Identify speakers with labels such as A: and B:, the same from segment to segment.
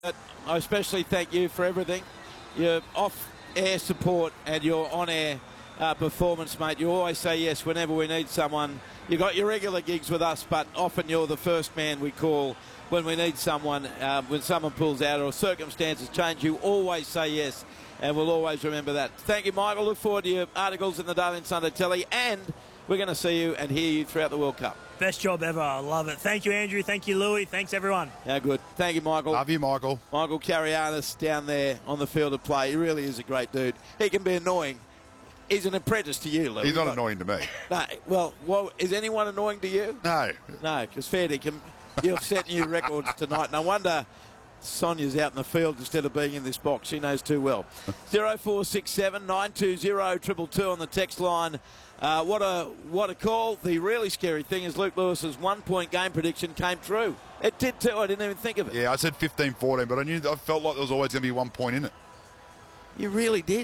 A: I especially thank you for everything. Your off-air support and your on-air performance, mate. You always say yes whenever we need someone. You got your regular gigs with us, but often you're the first man we call when we need someone. When someone pulls out or circumstances change, you always say yes, and we'll always remember that. Thank you, Michael. Look forward to your articles in the Daily and Sunday Telly, and we're going to see you and hear you throughout the World Cup.
B: Best job ever. I love it. Thank you, Andrew. Thank you, Louis. Thanks, everyone.
A: How good. Thank you, Michael.
C: Love you, Michael.
A: Michael Carianis down there on the field of play. He really is a great dude. He can be annoying. He's an apprentice to you, Louis.
C: He's not annoying to me.
A: No. Well, is anyone annoying to you?
C: No.
A: No, because fair dinkum, you've set new records tonight. No wonder Sonia's out in the field instead of being in this box. She knows too well. 0467 920 222 on the text line. What a call. The really scary thing is Luke Lewis's 1 point game prediction came true. It did too. I didn't even think of it.
C: Yeah, I said 15-14, but I felt like there was always going to be 1 point in it.
A: You really did.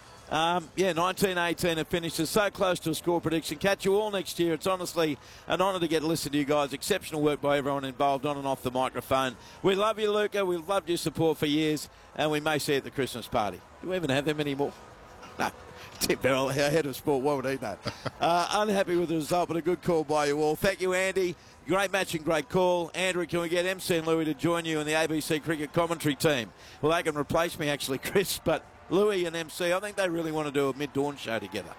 A: 19-18 it finishes so close to a score prediction. Catch you all next year. It's honestly an honour to get to listen to you guys. Exceptional work by everyone involved on and off the microphone. We love you, Luca. We've loved your support for years, and we may see you at the Christmas party. Do we even have them anymore? No. Tim Beryl, our head of sport, what would he know? Unhappy with the result, but a good call by you all. Thank you, Andy. Great match and great call. Andrew, can we get MC and Louis to join you in the ABC cricket commentary team? Well, they can replace me, actually, Chris, but Louis and MC, I think they really want to do a mid-dawn show together.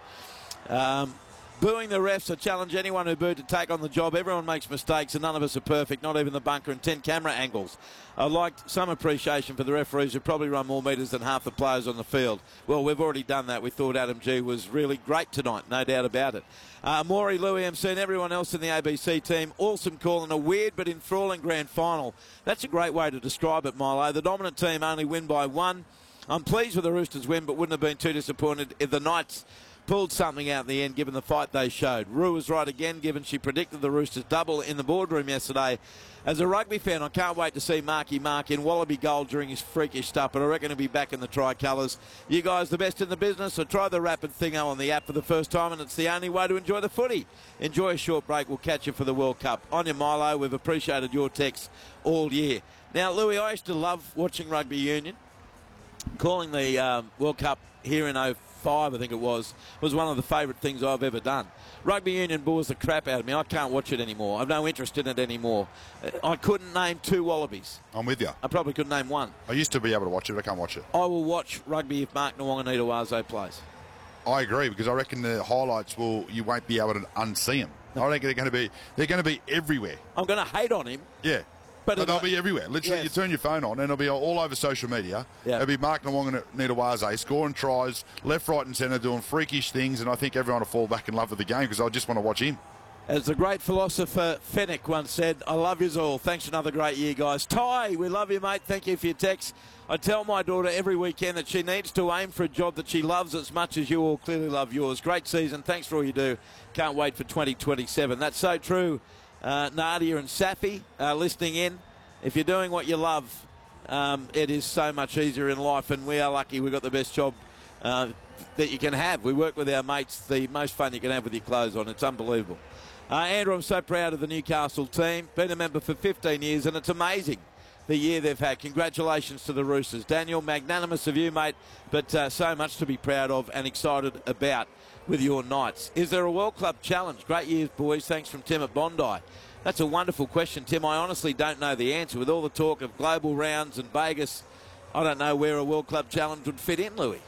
A: Booing the refs, I challenge anyone who booed to take on the job. Everyone makes mistakes and none of us are perfect, not even the bunker and 10 camera angles. I'd like some appreciation for the referees who probably run more metres than half the players on the field. Well, we've already done that. We thought Adam G was really great tonight, no doubt about it. Maury, Louis, MC and everyone else in the ABC team, awesome call in a weird but enthralling grand final. That's a great way to describe it, Milo. The dominant team only win by 1. I'm pleased with the Roosters' win, but wouldn't have been too disappointed if the Knights pulled something out in the end, given the fight they showed. Rue was right again, given she predicted the Roosters double in the boardroom yesterday. As a rugby fan, I can't wait to see Marky Mark in Wallaby gold during his freakish stuff, but I reckon he'll be back in the tricolours. You guys the best in the business, so try the rapid thingo on the app for the first time, and it's the only way to enjoy the footy. Enjoy a short break. We'll catch you for the World Cup. On your Milo, we've appreciated your texts all year. Now, Louis, I used to love watching rugby union. Calling the World Cup here in 05, I think it was one of the favourite things I've ever done. Rugby union bores the crap out of me. I can't watch it anymore. I've no interest in it anymore. I couldn't name 2 Wallabies.
C: I'm with you.
A: I probably couldn't name 1.
C: I used to be able to watch it, but I can't watch it.
A: I will watch rugby if Mark Nawaqanita plays.
C: I agree, because I reckon the highlights you won't be able to unsee them. I reckon they're going to be everywhere.
A: I'm going to hate on him.
C: Yeah. But they'll be everywhere. Literally, yes. You turn your phone on and it'll be all over social media. Yeah. It'll be Mark Nawaqanita scoring tries, left, right and centre, doing freakish things, and I think everyone will fall back in love with the game because I just want to watch him.
A: As the great philosopher Fenwick once said, I love yous all. Thanks for another great year, guys. Ty, we love you, mate. Thank you for your text. I tell my daughter every weekend that she needs to aim for a job that she loves as much as you all clearly love yours. Great season. Thanks for all you do. Can't wait for 2027. That's so true. Nadia and Safi listening in. If you're doing what you love, it is so much easier in life, and we are lucky we've got the best job that you can have. We work with our mates, the most fun you can have with your clothes on. It's unbelievable. Andrew, I'm so proud of the Newcastle team. Been a member for 15 years, and it's amazing the year they've had. Congratulations to the Roosters. Daniel, magnanimous of you, mate, but so much to be proud of and excited about with your Knights. Is there a World Club challenge? Great years, boys. Thanks from Tim at Bondi. That's a wonderful question, Tim. I honestly don't know the answer. With all the talk of global rounds and Vegas, I don't know where a World Club challenge would fit in, Louis.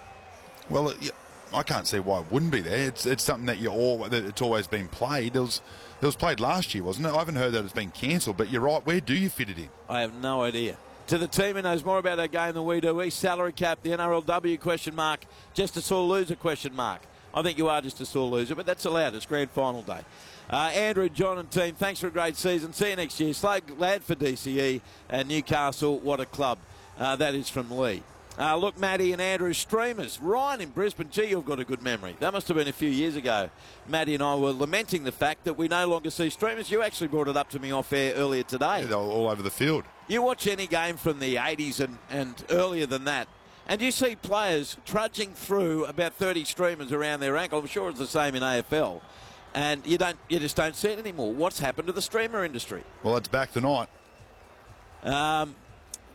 C: Well, I can't see why it wouldn't be there. It's something that it's always been played. It was played last year, wasn't it? I haven't heard that it's been cancelled, but you're right. Where do you fit it in?
A: I have no idea. To the team who knows more about our game than we do, East salary cap, the NRLW question mark, just a sore loser question mark. I think you are just a sore loser, but that's allowed. It's grand final day. Andrew, John and team, thanks for a great season. See you next year. Slow glad for DCE and Newcastle. What a club. That is from Lee. Look, Maddie and Andrew, streamers. Ryan in Brisbane. Gee, you've got a good memory. That must have been a few years ago. Maddie and I were lamenting the fact that we no longer see streamers. You actually brought it up to me off air earlier today.
C: Yeah, they're all over the field.
A: You watch any game from the 80s and earlier than that, and you see players trudging through about 30 streamers around their ankle. I'm sure it's the same in AFL. And you just don't see it anymore. What's happened to the streamer industry?
C: Well, it's back tonight.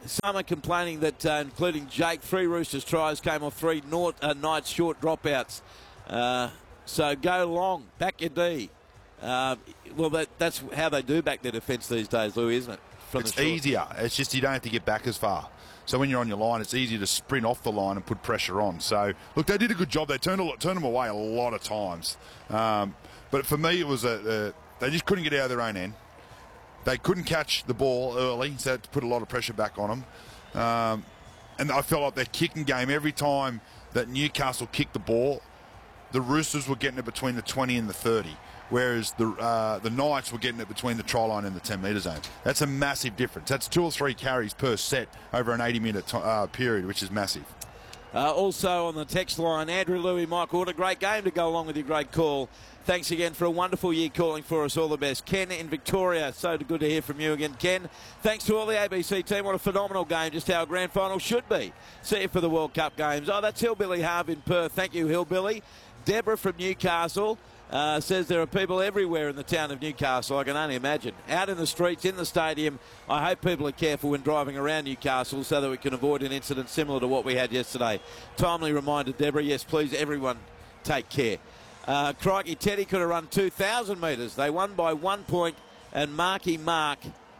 A: Some are complaining that, including Jake, 3 Roosters tries came off 3 Knights short dropouts. So go long, back your D. Well, that's how they do back their defence these days, Louis, isn't it?
C: It's easier. It's just you don't have to get back as far. So when you're on your line, it's easier to sprint off the line and put pressure on. So, look, they did a good job. They turned them away a lot of times. But for me, it was they just couldn't get out of their own end. They couldn't catch the ball early, so they had to put a lot of pressure back on them. And I felt like their kicking game, every time that Newcastle kicked the ball, the Roosters were getting it between the 20 and the 30. Whereas the Knights were getting it between the try line and the 10-metre zone. That's a massive difference. That's 2 or 3 carries per set over an 80-minute period, which is massive.
A: Also on the text line, Andrew, Louis, Michael, what a great game to go along with your great call. Thanks again for a wonderful year calling for us. All the best. Ken in Victoria, so good to hear from you again, Ken. Thanks to all the ABC team. What a phenomenal game, just how a grand final should be. See you for the World Cup games. Oh, that's Hillbilly Harv in Perth. Thank you, Hillbilly. Deborah from Newcastle. Says there are people everywhere in the town of Newcastle, I can only imagine. Out in the streets, in the stadium. I hope people are careful when driving around Newcastle so that we can avoid an incident similar to what we had yesterday. Timely reminder, Deborah. Yes, please, everyone take care. Crikey, Teddy could have run 2,000 metres. They won by 1 point, and Marky Mark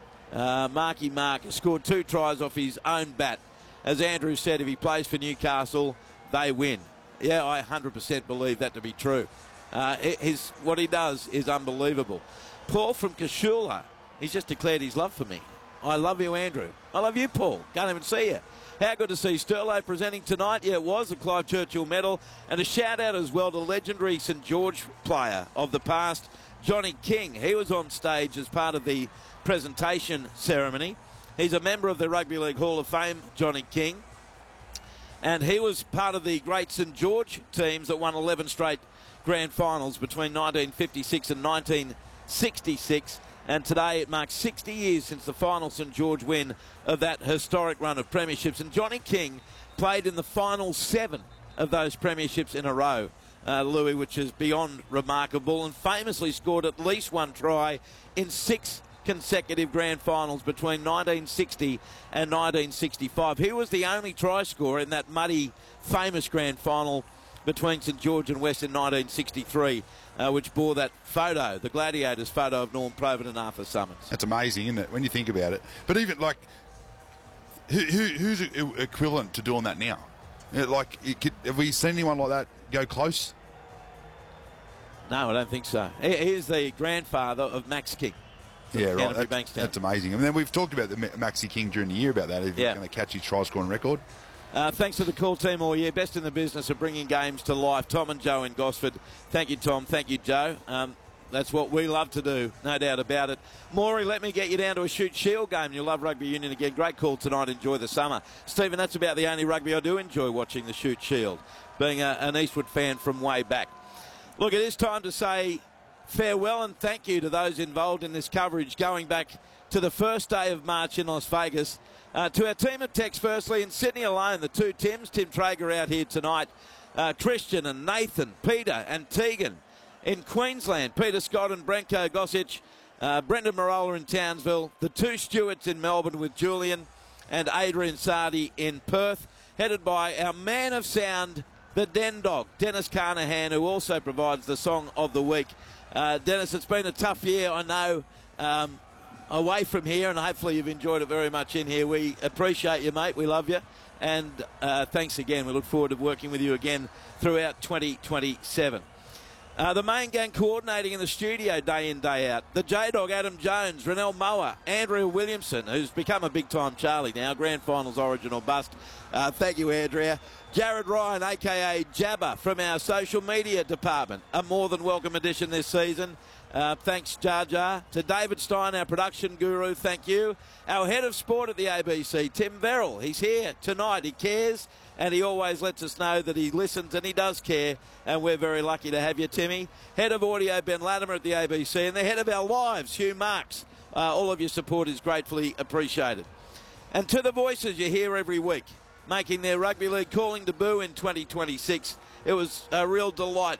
A: scored 2 tries off his own bat. As Andrew said, if he plays for Newcastle, they win. Yeah, I 100% believe that to be true. What he does is unbelievable. Paul from Kashula, he's just declared his love for me. I love you, Andrew. I love you, Paul. Can't even see you. How good to see Sterlo presenting tonight. Yeah, it was the Clive Churchill Medal. And a shout-out as well to legendary St George player of the past, Johnny King. He was on stage as part of the presentation ceremony. He's a member of the Rugby League Hall of Fame, Johnny King. And he was part of the great St George teams that won 11 straight grand finals between 1956 and 1966, and today it marks 60 years since the final St George win of that historic run of premierships, and Johnny King played in the final 7 of those premierships in a row, Louis, which is beyond remarkable, and famously scored at least 1 try in 6 consecutive grand finals between 1960 and 1965. He was the only try scorer in that muddy, famous grand final between St George and West in 1963, which bore that photo, the Gladiators photo of Norm Provan and Arthur Summons.
C: That's amazing, isn't it, when you think about it? But even, like, who's equivalent to doing that now? Have we seen anyone like that go close?
A: No, I don't think so. He is the grandfather of Max King.
C: Yeah, right. That's amazing. And then we've talked about the Maxi King during the year about that. If he's going to catch his try-scoring record.
A: Thanks to the call team all year. Best in the business of bringing games to life. Tom and Joe in Gosford. Thank you, Tom. Thank you, Joe. That's what we love to do, no doubt about it. Maury, let me get you down to a Shoot Shield game. You'll love rugby union again. Great call tonight. Enjoy the summer. Stephen, that's about the only rugby I do enjoy watching, the Shoot Shield, being an Eastwood fan from way back. Look, it is time to say farewell and thank you to those involved in this coverage going back to the first day of March in Las Vegas. To our team at Tex, firstly, in Sydney alone, the 2 Tims, Tim Traeger out here tonight, Christian and Nathan, Peter and Tegan. In Queensland, Peter Scott and Brenko Gossage, Brendan Marola in Townsville, the 2 Stewarts in Melbourne with Julian and Adrian Sardi in Perth, headed by our man of sound, the Den Dog, Dennis Carnahan, who also provides the song of the week. Dennis, it's been a tough year, I know, away from here, and hopefully you've enjoyed it very much in here. We appreciate you, mate. We love you. And thanks again. We look forward to working with you again throughout 2027. The main gang coordinating in the studio day in, day out. The J-Dog, Adam Jones, Renell Moa, Andrea Williamson, who's become a big-time Charlie now, Grand Finals Origin or Bust. Thank you, Andrea. Jared Ryan, a.k.a. Jabba, from our social media department. A more than welcome addition this season. Thanks, Jar Jar. To David Stein, our production guru, thank you. Our head of sport at the ABC, Tim Verrill. He's here tonight. He cares, and he always lets us know that he listens and he does care, and we're very lucky to have you, Timmy. Head of audio, Ben Latimer at the ABC, and the head of our lives, Hugh Marks. All of your support is gratefully appreciated. And to the voices you hear every week, making their rugby league calling debut in 2026, it was a real delight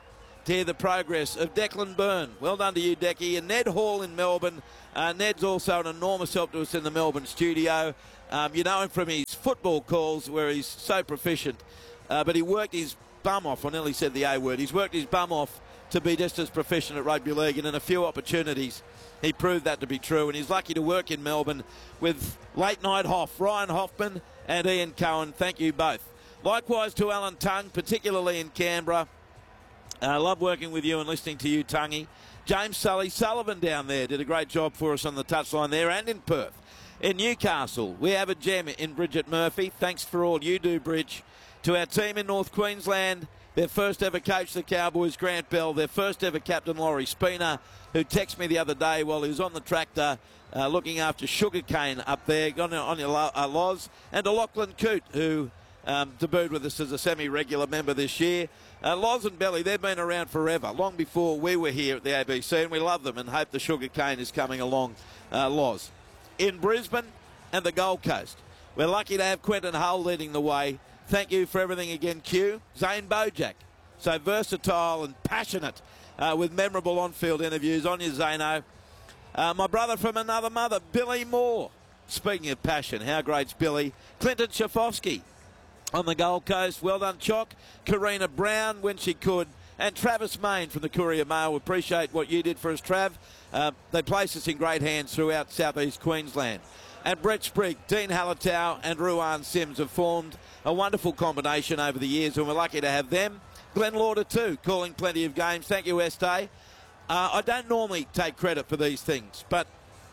A: to hear the progress of Declan Byrne. Well done to you, Decky. And Ned Hall in Melbourne. Ned's also an enormous help to us in the Melbourne studio. You know him from his football calls where he's so proficient. But he worked his bum off. I nearly said the A word. He's worked his bum off to be just as proficient at rugby league, and in a few opportunities he proved that to be true, and he's lucky to work in Melbourne with Late Night Hoff, Ryan Hoffman and Ian Cohen. Thank you both. Likewise to Alan Tongue, particularly in Canberra. I love working with you and listening to you, Tungy. James Sullivan down there did a great job for us on the touchline there, and in Perth. In Newcastle, we have a gem in Bridget Murphy. Thanks for all you do, Bridge. To our team in North Queensland, their first ever coach, the Cowboys, Grant Bell. Their first ever captain, Laurie Spina, who texted me the other day while he was on the tractor looking after sugarcane up there on your Loz. And to Lachlan Coote, who debuted with us as a semi-regular member this year. Loz and Belly, they've been around forever, long before we were here at the ABC, and we love them and hope the sugarcane is coming along, Loz. In Brisbane and the Gold Coast, we're lucky to have Quentin Hull leading the way. Thank you for everything again, Q. Zane Bojack, so versatile and passionate with memorable on-field interviews. On you, Zano. My brother from another mother, Billy Moore. Speaking of passion, how great's Billy? Clinton Schafowski on the Gold Coast. Well done, Chock. Karina Brown when she could. And Travis Main from the Courier Mail. We appreciate what you did for us, Trav. They place us in great hands throughout southeast Queensland. And Brett Sprigg, Dean Hallertau and Ruan Sims have formed a wonderful combination over the years, and we're lucky to have them. Glenn Lauder too, calling plenty of games. Thank you, Estee. I don't normally take credit for these things, but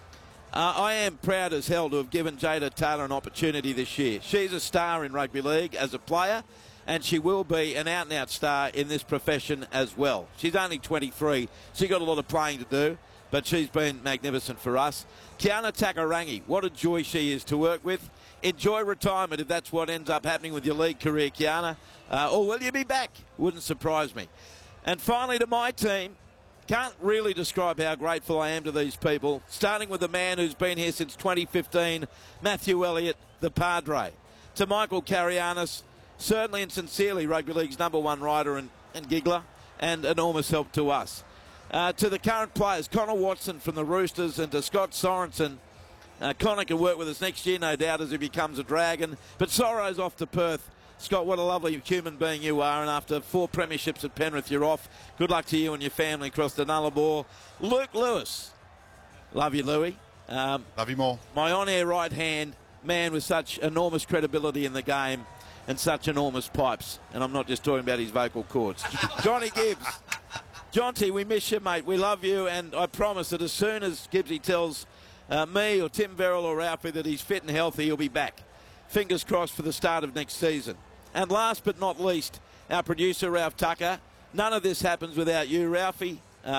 A: I am proud as hell to have given Jada Taylor an opportunity this year. She's a star in rugby league as a player, and she will be an out-and-out star in this profession as well. She's only 23. She's got a lot of playing to do, but she's been magnificent for us. Kiana Takarangi, what a joy she is to work with. Enjoy retirement if that's what ends up happening with your league career, Kiana. Or will you be back? Wouldn't surprise me. And finally to my team, can't really describe how grateful I am to these people, starting with the man who's been here since 2015, Matthew Elliott, the Padre. To Michael Carianis, certainly and sincerely rugby league's #1 rider and giggler, and enormous help to us. To the current players, Connor Watson from the Roosters, and to Scott Sorensen. Connor can work with us next year, no doubt, as he becomes a Dragon. But Sorrow's off to Perth. Scott, what a lovely human being you are, and after 4 premierships at Penrith, you're off. Good luck to you and your family across the Nullarbor. Luke Lewis. Love you, Louie.
C: Love you more.
A: My on-air right hand, man with such enormous credibility in the game and such enormous pipes. And I'm not just talking about his vocal cords. Johnny Gibbs. Jonty, we miss you, mate. We love you, and I promise that as soon as Gibbsy tells me or Tim Verrill or Ralphie that he's fit and healthy, he'll be back. Fingers crossed for the start of next season. And last but not least, our producer, Ralph Tucker. None of this happens without you, Ralphie.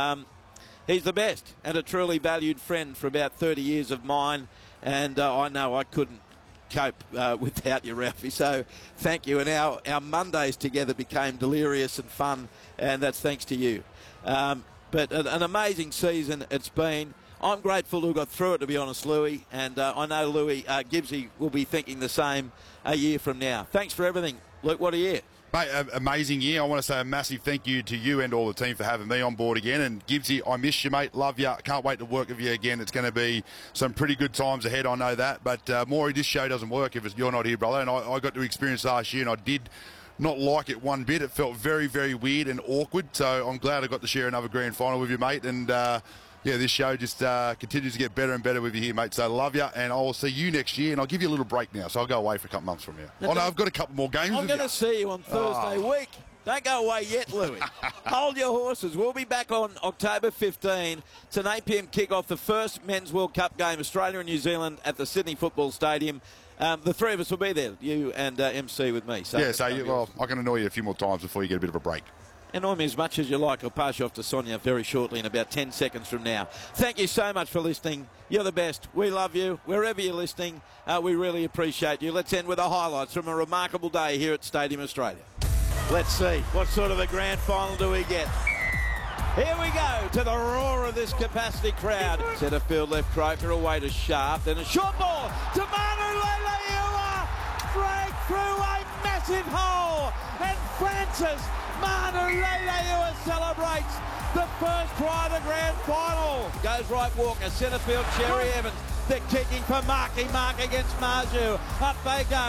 A: He's the best and a truly valued friend for about 30 years of mine, and I know I couldn't cope without you, Ralphie, so thank you. And our Mondays together became delirious and fun, and that's thanks to you. But an amazing season it's been. I'm grateful to have got through it, to be honest, Louie, and I know Louie Gibbsy will be thinking the same a year from now. Thanks for everything. Luke, what a year.
C: Mate, amazing year. I want to say a massive thank you to you and all the team for having me on board again. And Gibbsy, I miss you, mate. Love you. Can't wait to work with you again. It's going to be some pretty good times ahead, I know that. But, Maury, this show doesn't work if you're not here, brother. And I got to experience last year, and I did not like it one bit. It felt very, very weird and awkward. So I'm glad I got to share another grand final with you, mate. And, yeah, this show just continues to get better and better with you here, mate. So love you, and I'll see you next year. And I'll give you a little break now, so I'll go away for a couple months from here. Oh, no, I've got a couple more games.
A: I'm going to see you on Thursday week. Don't go away yet, Louis. Hold your horses. We'll be back on October 15. It's an 8 p.m. kick-off, the first Men's World Cup game, Australia and New Zealand at the Sydney Football Stadium. The three of us will be there, you and MC with me. So
C: yeah, so I can annoy you a few more times before you get a bit of a break.
A: Annoy me as much as you like. I'll pass you off to Sonia very shortly in about 10 seconds from now. Thank you so much for listening. You're the best. We love you. Wherever you're listening, we really appreciate you. Let's end with the highlights from a remarkable day here at Stadium Australia. Let's see. What sort of a grand final do we get? Here we go to the roar of this capacity crowd. Centre field left Croker away to Sharp. Then a short ball to Manu Leilua. Break through a massive hole. And Francis Manu-Leilua celebrates the first try of the grand final. Goes right Walker, centre field, Cherry Evans. They're kicking for Markey. Mark against Marju. Up they go.